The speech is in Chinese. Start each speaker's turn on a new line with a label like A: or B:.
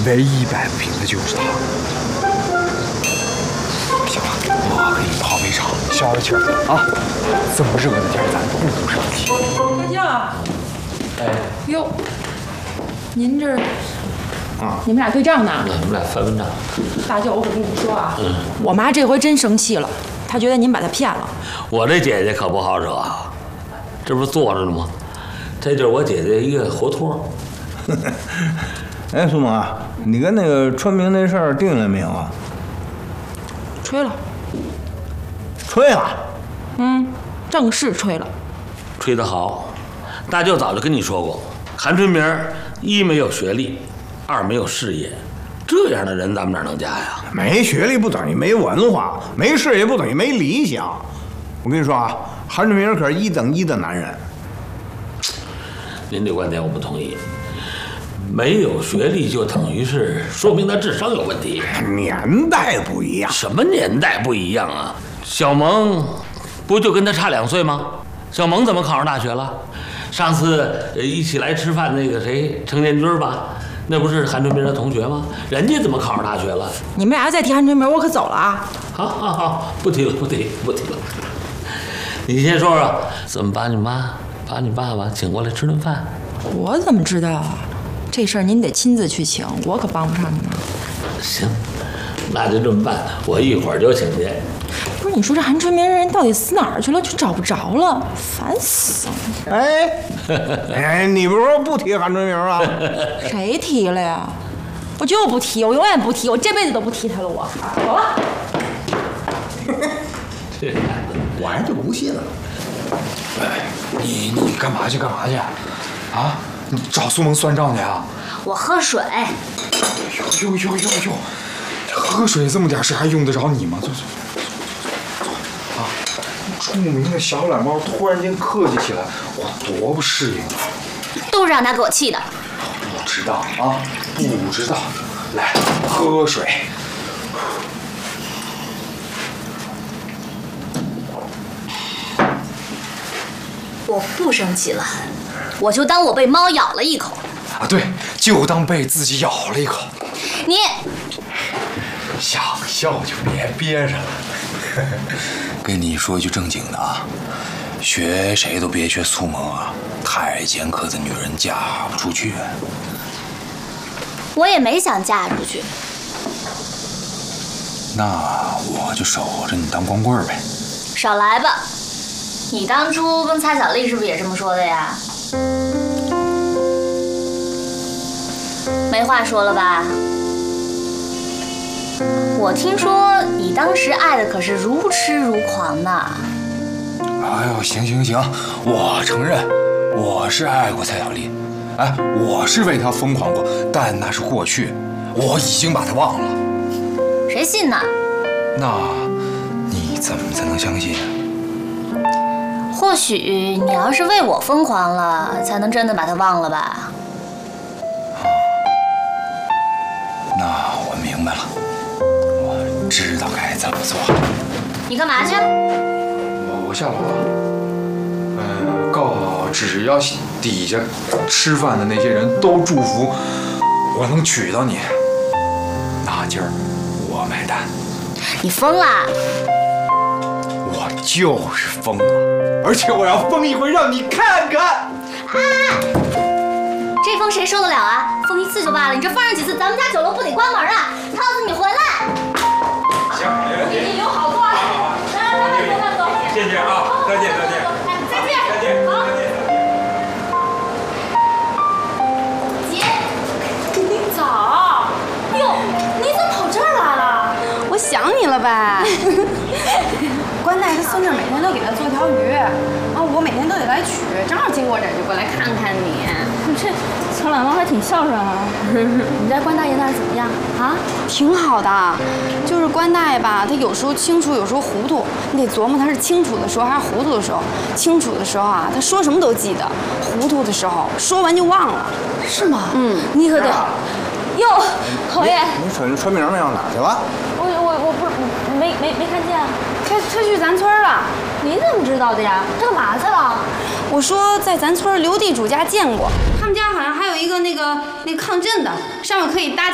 A: 唯一摆不平的就是他。行了，我给你泡杯茶，消消气儿啊。这么热的天，咱不生气。
B: 大家，
C: 哎，
B: 哟，您这
A: 啊，
B: 你们俩对账呢？
C: 我们俩翻文章。
B: 大舅，我可跟你说啊，我妈这回真生气了，她觉得您把她骗了。
C: 我这姐姐可不好惹，这不是坐着呢吗？这就是我姐姐一个活托。
D: 哎，苏萌，你跟那个春明那事儿定了没有啊？
B: 吹了，
D: 吹了。
B: 正式吹了。
C: 吹得好，大舅早就跟你说过，韩春明一没有学历，二没有事业，这样的人咱们哪能嫁呀？
D: 没学历不等于没文化，没事业不等于没理想。我跟你说啊，韩春明可是1等1的男人。
C: 您这观点我不同意，没有学历就等于是说明他智商有问题。
D: 年代不一样。
C: 什么年代不一样啊？小萌不就跟他差2岁吗？小萌怎么考上大学了？上次一起来吃饭那个谁，程建军吧，那不是韩春明的同学吗？人家怎么考上大学了？
B: 你们俩要再提韩春明，我可走了啊！
C: 好，不提了。你先说说，怎么把你妈、把你爸爸请过来吃顿饭？
B: 我怎么知道啊？这事儿您得亲自去请，我可帮不上你们。
C: 行，那就这么办，我一会儿就请去。
B: 不是，你说这韩春明人到底死哪儿去了？就找不着了，烦死了！
D: 哎，你不是说不提韩春明啊？
B: 谁提了呀？我就不提，我永远不提，我这辈子都不提他了。我走了。
C: 这孩子，
A: 我还就不信了。哎，你干嘛去？啊？你找苏萌算账去啊？
E: 我喝水。
A: 哟，喝水这么点事还用得着你吗？坐。啊，著名的小懒猫突然间客气起来，我多不适应啊！
E: 都是让他给我气的。
A: 不知道啊，不知道。来，喝水。
E: 我不生气了，我就当我被猫咬了一口。
A: 啊，对，就当被自己咬了一口。
E: 你
A: 想笑就别憋着了。跟你说一句正经的啊，学谁都别学苏萌啊，太尖刻的女人嫁不出去。
E: 我也没想嫁出去。
A: 那我就守着你当光棍呗。
E: 少来吧，你当初跟蔡小丽是不是也这么说的呀？没话说了吧？我听说你当时爱的可是如痴如狂呢。
A: 哎呦，行，我承认我是爱过蔡小丽，哎，我是为她疯狂过，但那是过去，我已经把她忘了。
E: 谁信呢？
A: 那你怎么才能相信？
E: 或许你要是为我疯狂了，才能真的把她忘了吧。
A: 那我明白了，我知道该怎么做。
E: 你干嘛去？
A: 我下楼了。只要底下吃饭的那些人都祝福我能娶到你，那今儿我买单。
E: 你疯啦！
A: 我就是疯了，而且我要疯一回，让你看看。
E: 啊！这风谁受得了啊？疯一次就罢了，你这疯上几次，咱们家酒楼不得关门啊！涛子，你回来！
A: 行，没问题。
B: 你有好多啊！来，走。
A: 谢谢啊，再见。
E: 再见。好。姐，
B: 早。哟，你怎么跑这儿来了？
F: 我想你了呗。关大爷孙女每天都给他做条鱼，啊，我每天都得来取，正好经过这儿就过来看看你。
G: 这小懒猫还挺孝顺啊。你在关大爷那儿怎么样啊？
F: 挺好的，就是关大爷吧，他有时候清楚，有时候糊涂，你得琢磨他是清楚的时候还是糊涂的时候。清楚的时候啊，他说什么都记得；糊涂的时候，说完就忘了。
G: 是吗？
F: 你可得。
G: 哟，侯爷，
D: 你瞅春明没有？哪去了？
G: 我不是没看见啊。
F: 他去咱村了。
G: 您怎么知道的呀？他干嘛去了？
F: 我说在咱村刘地主家见过，他们家好像还有一个那抗震的，上面可以搭